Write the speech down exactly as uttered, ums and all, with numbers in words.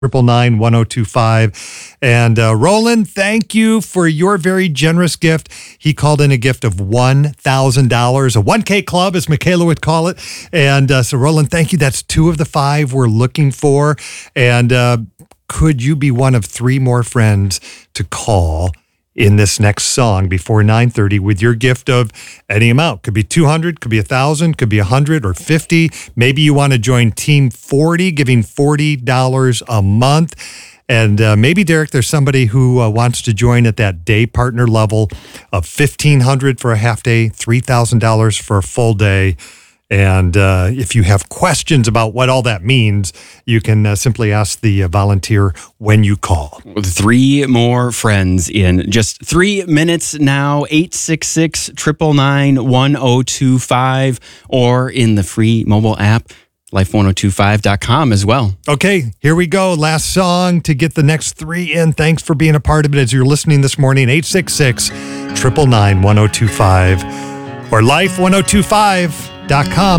Triple nine one oh two five. And uh, Roland, thank you for your very generous gift. He called in a gift of one thousand dollars, a one K club, as Michaela would call it. And uh, so, Roland, thank you. That's two of the five we're looking for. And uh, could you be one of three more friends to call in this next song before nine thirty with your gift of any amount? Could be two hundred, could be one thousand, could be one hundred or fifty. Maybe you want to join Team forty, giving forty dollars a month. And uh, maybe, Derek, there's somebody who uh, wants to join at that day partner level of fifteen hundred dollars for a half day, three thousand dollars for a full day. And uh, if you have questions about what all that means, you can uh, simply ask the uh, volunteer when you call. Three more friends in just three minutes now. eight six six, nine nine nine, one oh two five or in the free mobile app, life one oh two five dot com as well. Okay, here we go. Last song to get the next three in. Thanks for being a part of it as you're listening this morning. eight six six, nine nine nine, one oh two five or life one oh two five dot com.